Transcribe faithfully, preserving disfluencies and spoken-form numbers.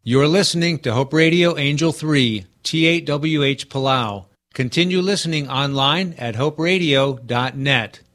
You're listening to Hope Radio Angel three, T eight W H Palau. Continue listening online at hope radio dot net.